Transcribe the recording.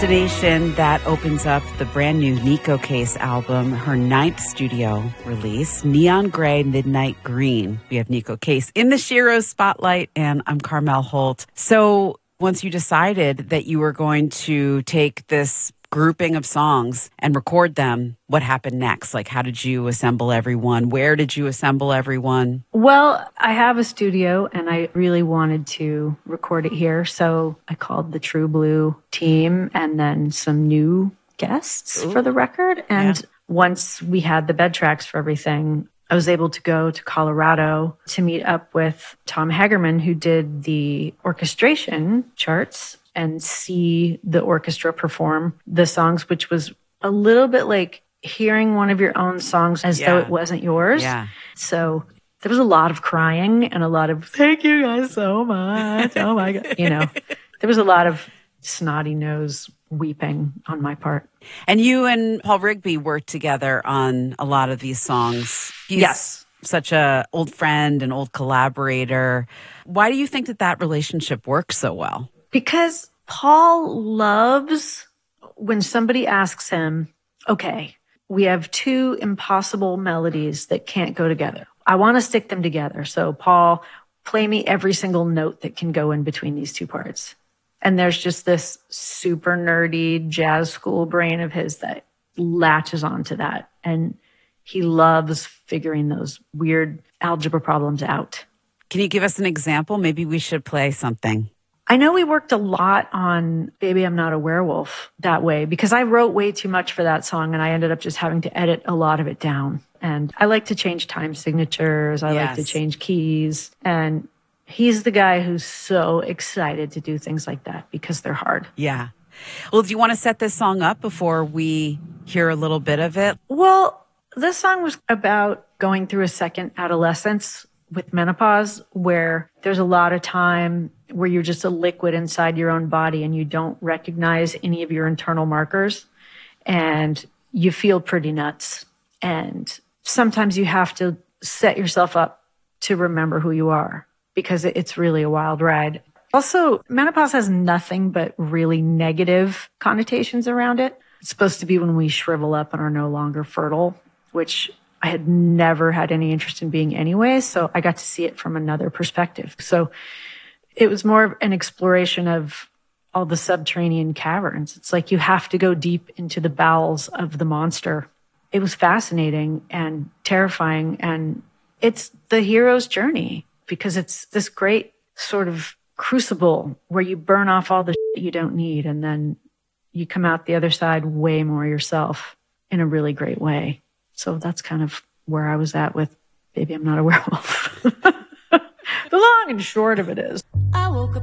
Destination that opens up the brand new Neko Case album, her 9th studio release, Neon Gray, Midnight Green. We have Neko Case in the Shiro spotlight, and I'm Carmel Holt. So once you decided that you were going to take this grouping of songs and record them, what happened next? Like, how did you assemble everyone? Where did you assemble everyone? Well, I have a studio and I really wanted to record it here. So I called the True Blue team and then some new guests for the record. And once we had the bed tracks for everything, I was able to go to Colorado to meet up with Tom Hagerman, who did the orchestration charts, and see the orchestra perform the songs, which was a little bit like hearing one of your own songs as though it wasn't yours. Yeah. So there was a lot of crying and a lot of, thank you guys so much. Oh my God. There was a lot of snotty nose weeping on my part. And you and Paul Rigby worked together on a lot of these songs. He's such a old friend and old collaborator. Why do you think that relationship works so well? Because Paul loves when somebody asks him, okay, we have two impossible melodies that can't go together. I want to stick them together. So Paul, play me every single note that can go in between these two parts. And there's just this super nerdy jazz school brain of his that latches onto that. And he loves figuring those weird algebra problems out. Can you give us an example? Maybe we should play something. I know we worked a lot on Baby I'm Not a Werewolf that way because I wrote way too much for that song and I ended up just having to edit a lot of it down. And I like to change time signatures. I like to change keys. And he's the guy who's so excited to do things like that because they're hard. Yeah. Well, do you want to set this song up before we hear a little bit of it? Well, this song was about going through a second adolescence with menopause where there's a lot of time where you're just a liquid inside your own body and you don't recognize any of your internal markers and you feel pretty nuts. And sometimes you have to set yourself up to remember who you are because it's really a wild ride. Also, menopause has nothing but really negative connotations around it. It's supposed to be when we shrivel up and are no longer fertile, which I had never had any interest in being anyway. So I got to see it from another perspective. So it was more of an exploration of all the subterranean caverns. It's like you have to go deep into the bowels of the monster. It was fascinating and terrifying. And it's the hero's journey because it's this great sort of crucible where you burn off all the shit you don't need. And then you come out the other side way more yourself in a really great way. So that's kind of where I was at with Baby I'm Not a Werewolf. The long and short of it is, I woke up